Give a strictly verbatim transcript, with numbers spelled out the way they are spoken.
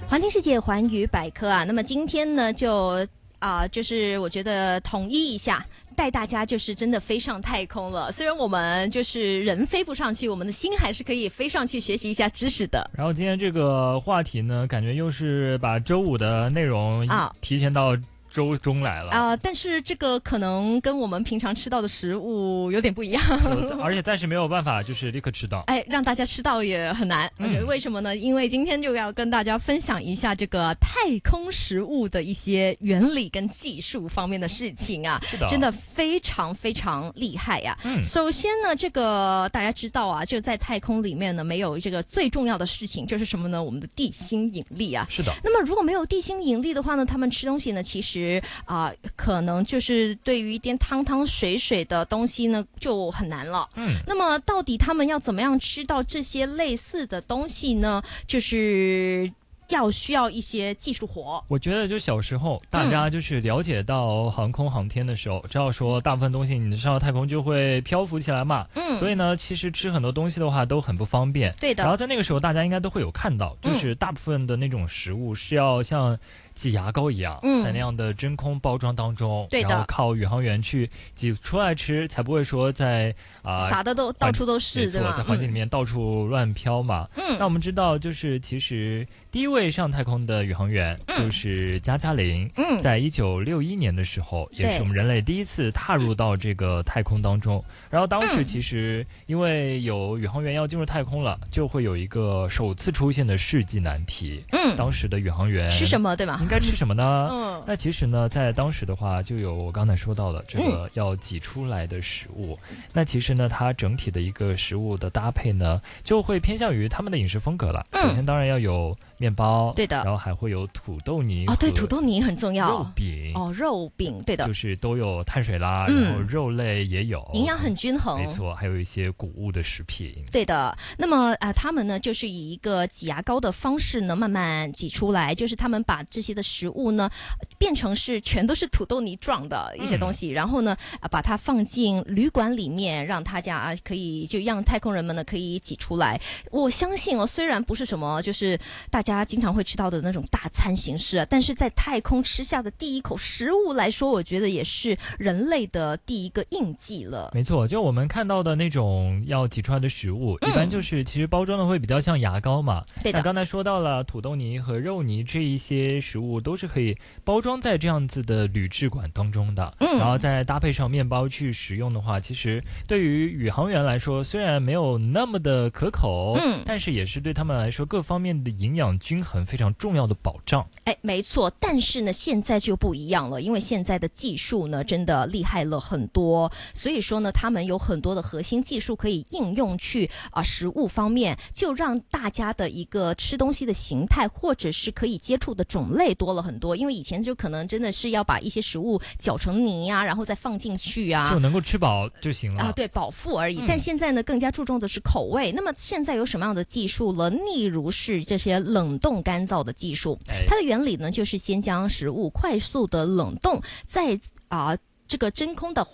环听世界，环宇百科啊。那么今天呢，就啊、呃，就是我觉得统一一下。带大家就是真的飞上太空了，虽然我们就是人飞不上去，我们的心还是可以飞上去学习一下知识的。 然后今天这个话题呢，感觉又是把周五的内容提前到周中来了啊、呃，但是这个可能跟我们平常吃到的食物有点不一样， 而且暂时没有办法就是立刻吃到。 哎，让大家吃到也很难。嗯、为什么呢？因为今天就要跟大家分享一下这个太空食物的一些原理跟技术方面的事情啊， 是的真的非常非常厉害呀、啊。 嗯， 首先呢，这个大家知道啊，就在太空里面呢，没有这个最重要的事情就是什么呢？我们的地心引力啊。 是的。 那么如果没有地心引力的话呢，他们吃东西呢，其实啊、呃，可能就是对于一点汤汤水水的东西呢，就很难了。 嗯， 那么到底他们要怎么样吃到这些类似的东西呢？就是要需要一些技术活。 我觉得就小时候大家就是了解到航空航天的时候、嗯、知道说大部分东西你上了太空就会漂浮起来嘛，嗯，所以呢其实吃很多东西的话都很不方便。 对的。 然后在那个时候大家应该都会有看到，就是大部分的那种食物是要像挤牙膏一样、嗯、在那样的真空包装当中， 对的， 然后靠宇航员去挤出来吃，才不会说在啊、呃、 撒的都到处都是，对吧？ 在环境里面到处乱飘嘛。嗯，那我们知道就是其实第一位上太空的宇航员就是加加林，嗯，在一九六一年的时候，也是我们人类第一次踏入到这个太空当中。然后当时其实因为有宇航员要进入太空了，就会有一个首次出现的世纪难题。嗯，当时的宇航员吃什么，对吗？ 应该吃什么呢？ 嗯， 那其实呢，在当时的话，就有我刚才说到的这个要挤出来的食物。嗯、那其实呢，它整体的一个食物的搭配呢，就会偏向于他们的饮食风格了。嗯、首先，当然要有面包， 对的， 然后还会有土豆泥哦，对，土豆泥很重要， 肉饼哦，肉饼，对的， 就是都有碳水啦，嗯、然后肉类也有， 营养很均衡， 没错，还有一些谷物的食品， 对的。那么啊、呃，他们呢，就是以一个挤牙膏的方式呢，慢慢挤出来，就是他们把这些的食物呢，变成是全都是土豆泥状的一些东西，嗯、然后呢，啊，把它放进旅馆里面，让大家啊可以就让太空人们呢可以挤出来。我相信哦，虽然不是什么就是大家经常会吃到的那种大餐形式啊，但是在太空吃下的第一口食物来说，我觉得也是人类的第一个印记了。 没错，就我们看到的那种要挤出来的食物，嗯、一般就是其实包装的会比较像牙膏嘛。 对的。 那刚才说到了土豆泥和肉泥这一些食物都是可以包装在这样子的铝制管当中的，嗯，然后再搭配上面包去使用的话，其实对于宇航员来说，虽然没有那么的可口，嗯，但是也是对他们来说各方面的营养均衡非常重要的保障。 哎，没错，但是呢，现在就不一样了，因为现在的技术呢，真的厉害了很多，所以说呢，他们有很多的核心技术可以应用去啊、呃、食物方面，就让大家的一个吃东西的形态或者是可以接触的种类多了很多。因为以前就可能真的是要把一些食物搅成泥啊，然后再放进去啊， 就能够吃饱就行了啊，对，饱腹而已。 嗯、 但现在呢，更加注重的是口味。那么现在有什么样的技术了？例如是这些冷冻干燥的技术， 哎、 它的原理呢，就是先将食物快速的冷冻，再啊、呃、这个真空的